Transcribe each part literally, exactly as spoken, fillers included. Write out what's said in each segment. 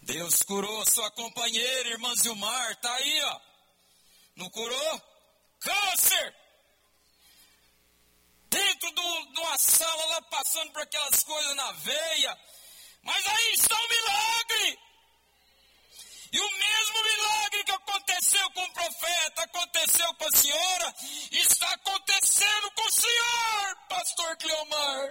Deus curou sua companheira, irmã Zilmar, tá aí, ó. Não curou? Câncer! Dentro do, de uma sala lá, passando por aquelas coisas na veia. Mas aí está o milagre! E o mesmo milagre que aconteceu com o profeta, aconteceu com a senhora, está acontecendo com o senhor, pastor Cleomar.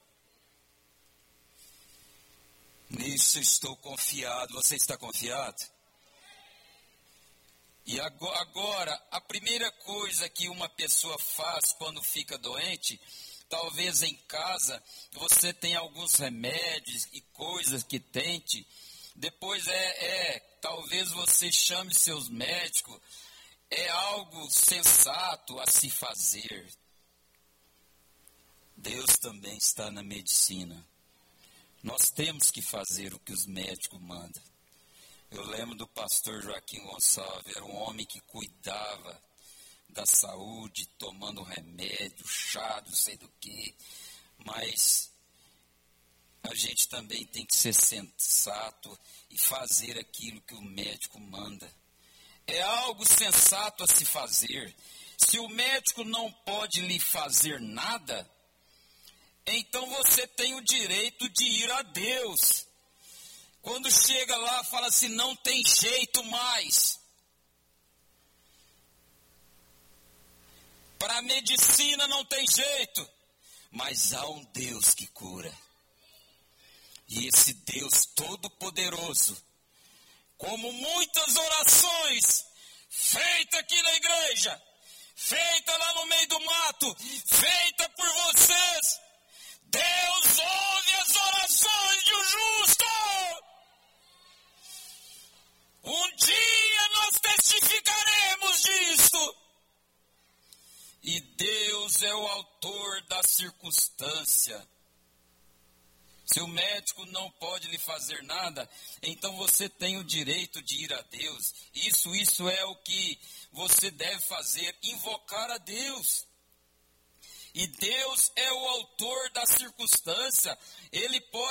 Nisso estou confiado. Você está confiado? E agora, a primeira coisa que uma pessoa faz quando fica doente, talvez em casa você tenha alguns remédios e coisas que tente. Depois é, é, talvez você chame seus médicos. É algo sensato a se fazer. Deus também está na medicina. Nós temos que fazer o que os médicos mandam. Eu lembro do pastor Joaquim Gonçalves, era um homem que cuidava da saúde, tomando remédio, chá, não sei do que. Mas a gente também tem que ser sensato e fazer aquilo que o médico manda. É algo sensato a se fazer. Se o médico não pode lhe fazer nada, então você tem o direito de ir a Deus. Quando chega lá, fala assim, não tem jeito mais. Para a medicina não tem jeito. Mas há um Deus que cura. E esse Deus todo-poderoso, como muitas orações feitas aqui na igreja, feita lá no meio do mato, feita por vocês, Deus ouve as orações de um justo. Um dia nós testificaremos disto. E Deus é o autor da circunstância. Se o médico não pode lhe fazer nada, então você tem o direito de ir a Deus. Isso, isso é o que você deve fazer, invocar a Deus. E Deus é o autor da circunstância. Ele pode